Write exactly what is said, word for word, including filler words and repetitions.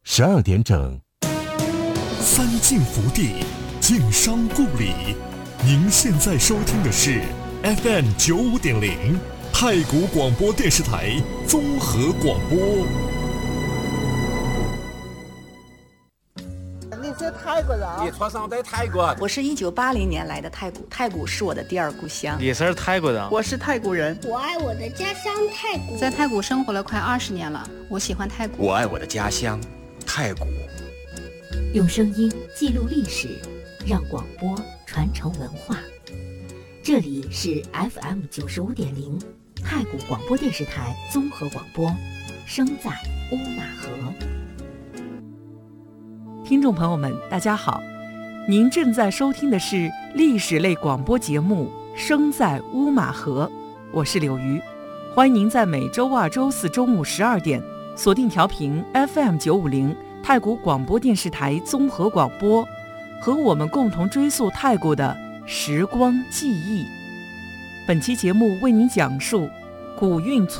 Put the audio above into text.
十二点整。 三晋福地，晋商故里。您现在收听的是 F M 九五点零太谷广播电视台综合广播。 你是泰国人？ 你出生在泰国？ 我是一九八零年来的泰国，泰国是我的第二故乡。 你是泰国人？ 我是泰国人。 我爱我的家乡泰国， 在泰国生活了快二十年了，我喜欢泰国。 我爱我的家乡泰国。 用声音记录历史，让广播传承文化。这里是 F M 九十五点零太谷广播电视台综合广播，声在乌马河。 听众朋友们，大家好，您正在收听的是历史类广播节目《声在乌马河》，我是柳鱼，欢迎您在每周二、周四中午十二点锁定调频 F M 九五零太谷广播电视台综合广播，和我们共同追溯泰国的时光记忆。本期节目为您讲述古运村